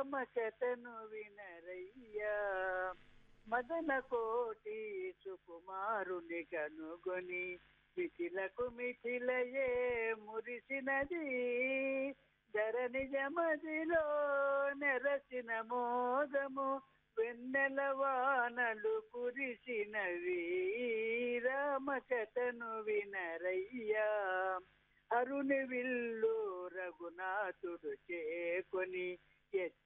రామకథను వినరయ్యా మదన కోటి సుకుమారుని కనుగొని మిథిలకు మిథిలయే మురిసినది ధరణి జమదిలో నెరసిన మోదము వెన్నెల వానలు కురిసినవి రామకథను వినరయ్యా అరుని విల్లు రఘునాథుడు చేకొని